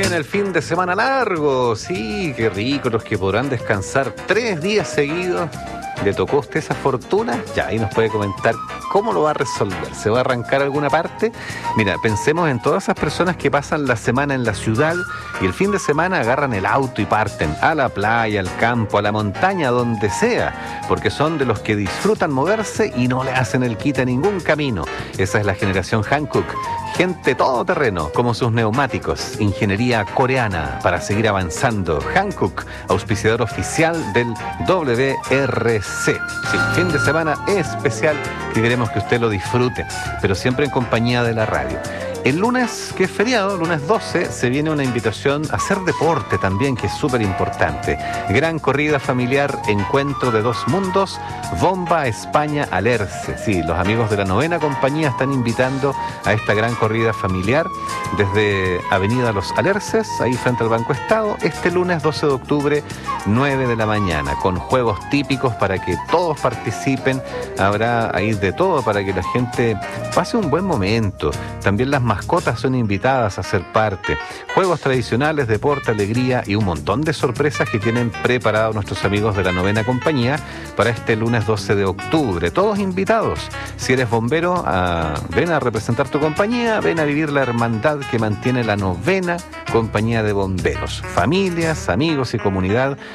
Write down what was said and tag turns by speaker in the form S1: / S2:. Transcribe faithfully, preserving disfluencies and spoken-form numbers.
S1: viene el fin de semana largo. Sí, qué rico, los que podrán descansar tres días seguidos. ¿Le tocó a usted esa fortuna? Ya, ahí nos puede comentar cómo lo va a resolver. ¿Se va a arrancar alguna parte? Mira, pensemos en todas esas personas que pasan la semana en la ciudad y el fin de semana agarran el auto y parten a la playa, al campo, a la montaña, donde sea, porque son de los que disfrutan moverse y no le hacen el quite a ningún camino. Esa es la generación Hankook. Gente todoterreno, como sus neumáticos. Ingeniería coreana para seguir avanzando. Hankook, auspiciador oficial del W R C. Sí, fin de semana especial que queremos que usted lo disfrute, pero siempre en compañía de la radio. El lunes, que es feriado, lunes doce, se viene una invitación a hacer deporte también, que es súper importante. Gran corrida familiar, encuentro de dos mundos, Bomba España Alerce. Sí, los amigos de la Novena Compañía están invitando a esta gran corrida familiar desde Avenida Los Alerces, ahí frente al Banco Estado, este lunes doce de octubre, nueve de la mañana, con juegos típicos para que todos participen. Habrá ahí de todo para que la gente pase un buen momento. También las mascotas son invitadas a ser parte. Juegos tradicionales, deporte, alegría y un montón de sorpresas que tienen preparados nuestros amigos de la Novena Compañía para este lunes doce de octubre. Todos invitados. Si eres bombero, a, ven a representar tu compañía, ven a vivir la hermandad que mantiene la Novena Compañía de Bomberos. Familias, amigos y comunidad